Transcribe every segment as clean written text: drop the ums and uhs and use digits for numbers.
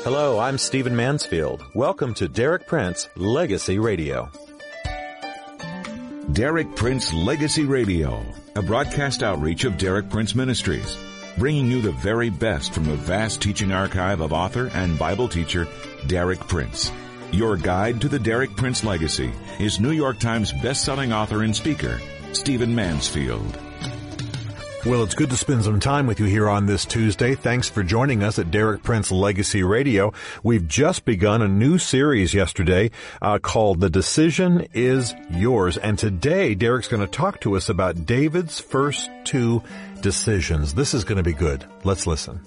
Hello, I'm Stephen Mansfield. Welcome to Derek Prince Legacy Radio. Derek Prince Legacy Radio, a broadcast outreach of Derek Prince Ministries, bringing you the very best from the vast teaching archive of author and Bible teacher Derek Prince. Your guide to the Derek Prince legacy is New York Times best-selling author and speaker, Stephen Mansfield. Well, it's good to spend some time with you here on this Tuesday. Thanks for joining us at Derek Prince Legacy Radio. We've just begun a new series yesterday called The Decision Is Yours. And today, Derek's going to talk to us about David's first two decisions. This is going to be good. Let's listen.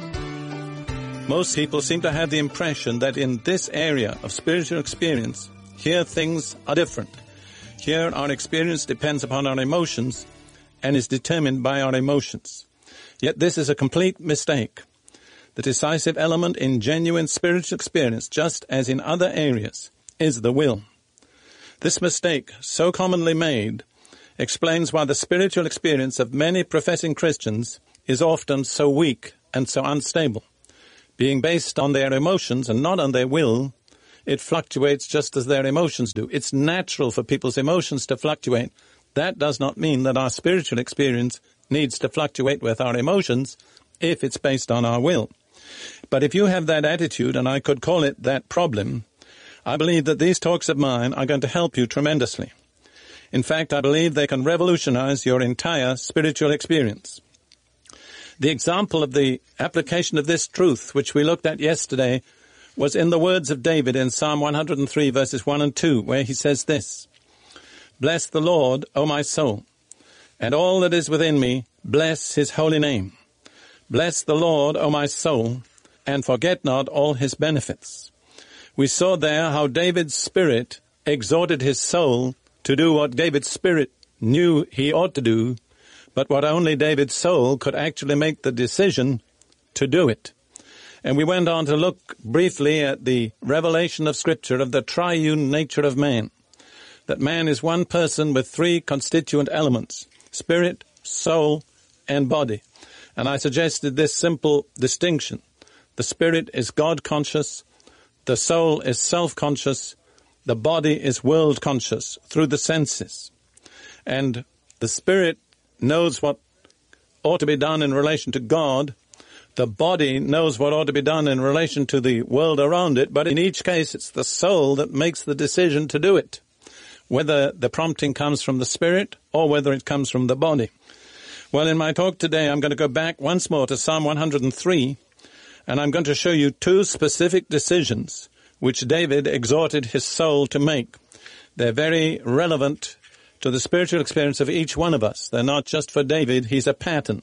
Most people seem to have the impression that in this area of spiritual experience, here things are different. Here our experience depends upon our emotions and is determined by our emotions. Yet this is a complete mistake. The decisive element in genuine spiritual experience, just as in other areas, is the will. This mistake, so commonly made, explains why the spiritual experience of many professing Christians is often so weak and so unstable. Being based on their emotions and not on their will, it fluctuates just as their emotions do. It's natural for people's emotions to fluctuate. That does not mean that our spiritual experience needs to fluctuate with our emotions if it's based on our will. But if you have that attitude, and I could call it that problem, I believe that these talks of mine are going to help you tremendously. In fact, I believe they can revolutionize your entire spiritual experience. The example of the application of this truth, which we looked at yesterday, was in the words of David in Psalm 103, verses 1 and 2, where he says this, "Bless the Lord, O my soul, and all that is within me, bless his holy name. Bless the Lord, O my soul, and forget not all his benefits." We saw there how David's spirit exhorted his soul to do what David's spirit knew he ought to do, but what only David's soul could actually make the decision to do it. And we went on to look briefly at the revelation of Scripture of the triune nature of man. That man is one person with three constituent elements, spirit, soul, and body. And I suggested this simple distinction. The spirit is God-conscious, the soul is self-conscious, the body is world-conscious through the senses. And the spirit knows what ought to be done in relation to God. The body knows what ought to be done in relation to the world around it, but in each case it's the soul that makes the decision to do it, whether the prompting comes from the spirit or whether it comes from the body. Well, in my talk today, I'm going to go back once more to Psalm 103, and I'm going to show you two specific decisions which David exhorted his soul to make. They're very relevant to the spiritual experience of each one of us. They're not just for David. He's a pattern.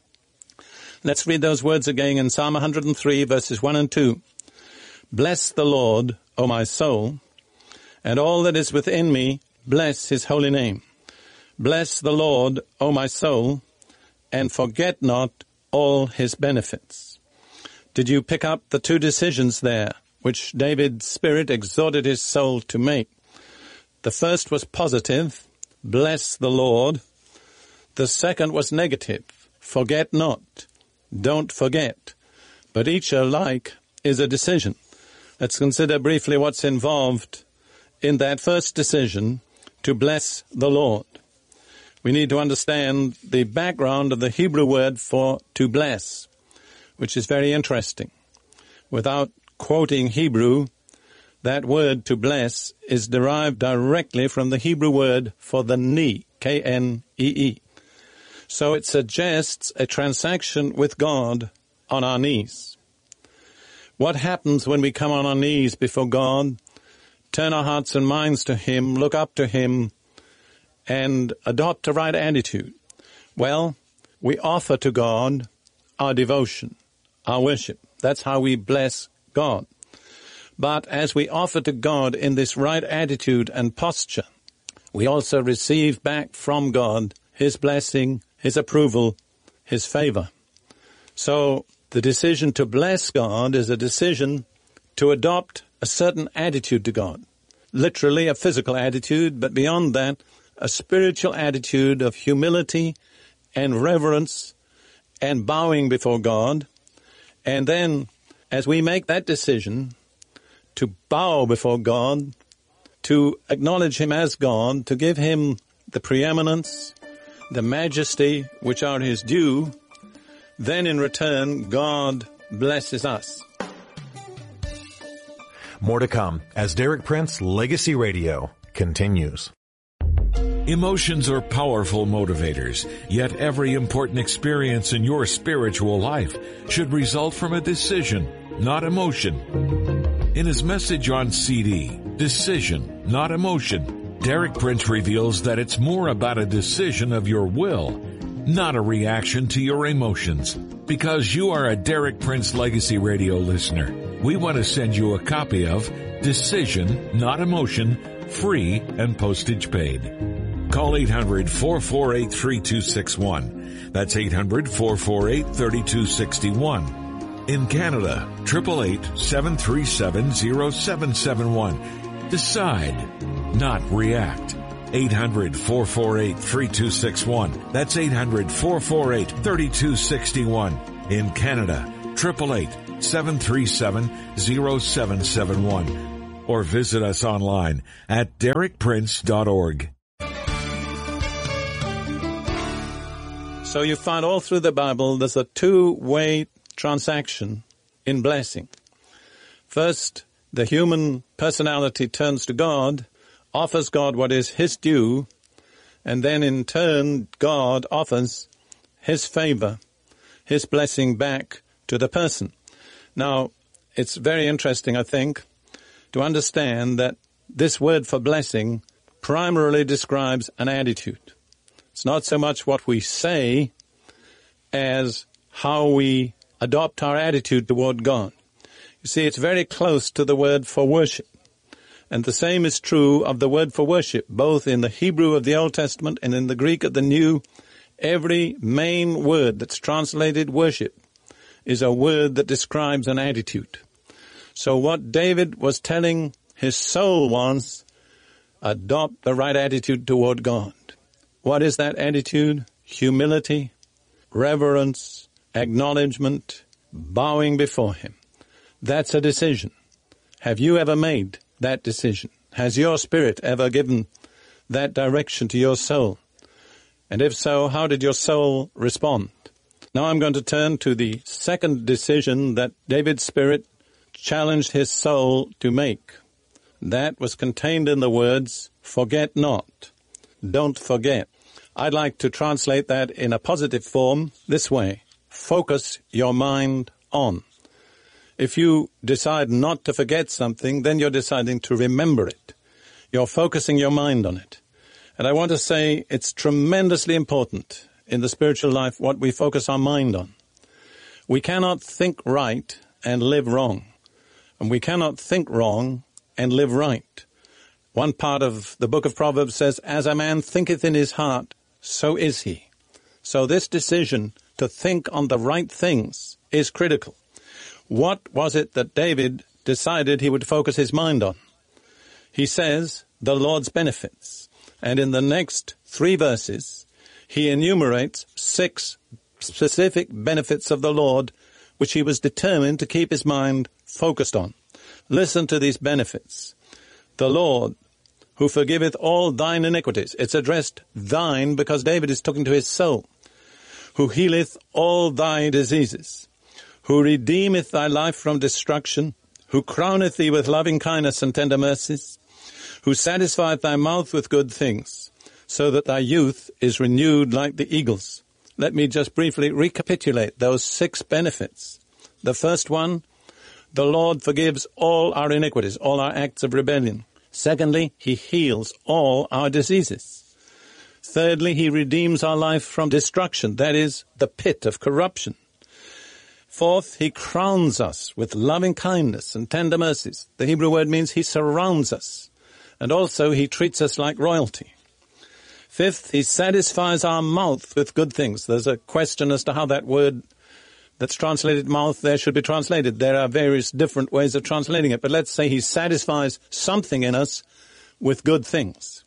Let's read those words again in Psalm 103, verses 1 and 2. "Bless the Lord, O my soul, and all that is within me, bless his holy name. Bless the Lord, O my soul, and forget not all his benefits." Did you pick up the two decisions there, which David's spirit exhorted his soul to make? The first was positive, bless the Lord. The second was negative, forget not, don't forget. But each alike is a decision. Let's consider briefly what's involved in that first decision, to bless the Lord. We need to understand the background of the Hebrew word for to bless, which is very interesting. Without quoting Hebrew, that word to bless is derived directly from the Hebrew word for the knee, K-N-E-E. So it suggests a transaction with God on our knees. What happens when we come on our knees before God, turn our hearts and minds to him, look up to him, and adopt a right attitude? Well, we offer to God our devotion, our worship. That's how we bless God. But as we offer to God in this right attitude and posture, we also receive back from God his blessing, his approval, his favor. So the decision to bless God is a decision to adopt a certain attitude to God. Literally a physical attitude, but beyond that, a spiritual attitude of humility and reverence and bowing before God. And then As we make that decision to bow before God, to acknowledge him as God, to give him the preeminence, the majesty which are his due, then in return God blesses us. More to come as Derek Prince Legacy Radio continues. Emotions are powerful motivators, yet every important experience in your spiritual life should result from a decision, not emotion. In his message on CD, Decision, Not Emotion, Derek Prince reveals that it's more about a decision of your will, not a reaction to your emotions. Because you are a Derek Prince Legacy Radio listener, we want to send you a copy of Decision, Not Emotion, free and postage paid. Call 800-448-3261. That's 800-448-3261. In Canada, 888-737-0771. Decide, not react. 800-448-3261. That's 800-448-3261. In Canada, 888-737-0771. Or visit us online at derekprince.org. So you find all through the Bible there's a two-way transaction in blessing. First, the human personality turns to God, offers God what is his due, and then in turn God offers his favor, his blessing back to the person. Now, it's very interesting, I think, to understand that this word for blessing primarily describes an attitude. It's not so much what we say as how we adopt our attitude toward God. You see, it's very close to the word for worship. And the same is true of the word for worship, both in the Hebrew of the Old Testament and in the Greek of the New. Every main word that's translated worship is a word that describes an attitude. So what David was telling his soul was, adopt the right attitude toward God. What is that attitude? Humility, reverence, acknowledgement, bowing before him. That's a decision. Have you ever made that decision? Has your spirit ever given that direction to your soul? And if so, how did your soul respond? Now I'm going to turn to the second decision that David's spirit challenged his soul to make. That was contained in the words, forget not. Don't forget. I'd like to translate that in a positive form this way. Focus your mind on. If you decide not to forget something, then you're deciding to remember it. You're focusing your mind on it. And I want to say it's tremendously important in the spiritual life what we focus our mind on. We cannot think right and live wrong. And we cannot think wrong and live right. One part of the book of Proverbs says, as a man thinketh in his heart, so is he. So this decision to think on the right things is critical. What was it that David decided he would focus his mind on? He says, the Lord's benefits. And in the next 3 verses, he enumerates 6 specific benefits of the Lord, which he was determined to keep his mind focused on. Listen to these benefits. The Lord, who forgiveth all thine iniquities. It's addressed thine because David is talking to his soul. Who healeth all thy diseases. Who redeemeth thy life from destruction. Who crowneth thee with loving kindness and tender mercies. Who satisfieth thy mouth with good things, so that thy youth is renewed like the eagles. Let me just briefly recapitulate those 6 benefits. The first one, the Lord forgives all our iniquities, all our acts of rebellion. Secondly, he heals all our diseases. Thirdly, he redeems our life from destruction, that is, the pit of corruption. Fourth, he crowns us with loving kindness and tender mercies. The Hebrew word means he surrounds us. And also he treats us like royalty. Fifth, he satisfies our mouth with good things. There's a question as to how that word that's translated mouth there should be translated. There are various different ways of translating it, but let's say he satisfies something in us with good things.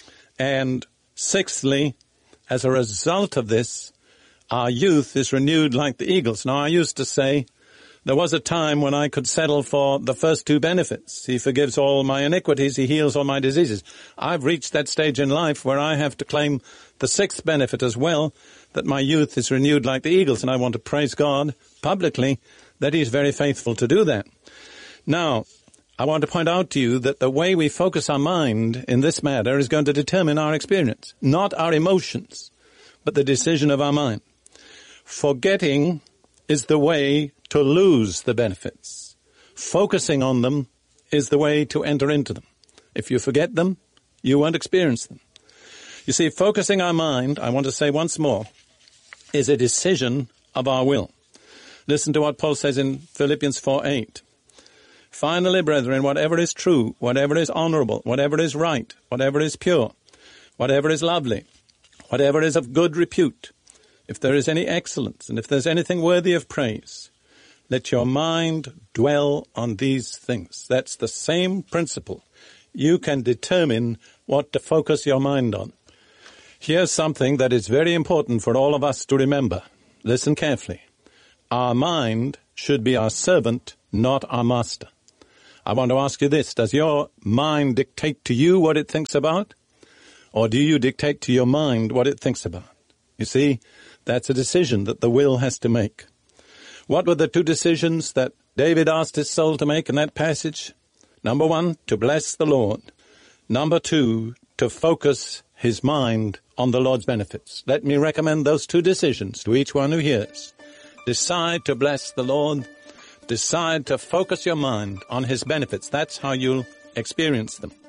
And sixthly, as a result of this, our youth is renewed like the eagles. Now, I used to say There was a time when I could settle for the first two benefits. He forgives all my iniquities. He heals all my diseases. I've reached that stage in life where I have to claim the sixth benefit as well, that my youth is renewed like the eagles, and I want to praise God publicly that He's very faithful to do that. Now, I want to point out to you that the way we focus our mind in this matter is going to determine our experience, not our emotions, but the decision of our mind. Forgetting is the way to lose the benefits. Focusing on them is the way to enter into them. If you forget them, you won't experience them. You see, focusing our mind, I want to say once more, is a decision of our will. Listen to what Paul says in Philippians 4:8. Finally, brethren, whatever is true, whatever is honorable, whatever is right, whatever is pure, whatever is lovely, whatever is of good repute, if there is any excellence, and if there's anything worthy of praise, let your mind dwell on these things. That's the same principle. You can determine what to focus your mind on. Here's something that is very important for all of us to remember. Listen carefully. Our mind should be our servant, not our master. I want to ask you this. Does your mind dictate to you what it thinks about? Or do you dictate to your mind what it thinks about? You see, that's a decision that the will has to make. What were the two decisions that David asked his soul to make in that passage? Number one, to bless the Lord. Number two, to focus his mind on the Lord's benefits. Let me recommend those two decisions to each one who hears. Decide to bless the Lord. Decide to focus your mind on His benefits. That's how you'll experience them.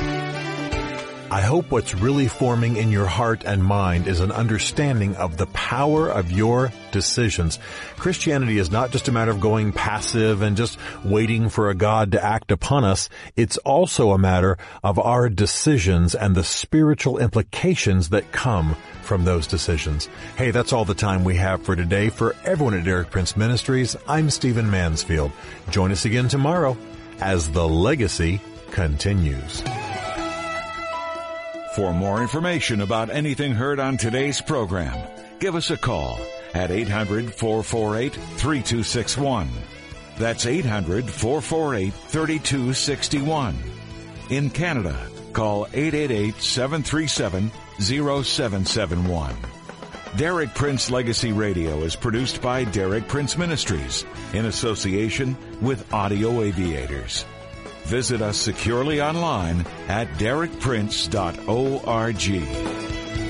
I hope what's really forming in your heart and mind is an understanding of the power of your decisions. Christianity is not just a matter of going passive and just waiting for a God to act upon us. It's also a matter of our decisions and the spiritual implications that come from those decisions. Hey, that's all the time we have for today. For everyone at Derek Prince Ministries, I'm Stephen Mansfield. Join us again tomorrow as the legacy continues. For more information about anything heard on today's program, give us a call at 800-448-3261. That's 800-448-3261. In Canada, call 888-737-0771. Derek Prince Legacy Radio is produced by Derek Prince Ministries in association with Audio Aviators. Visit us securely online at derekprince.org.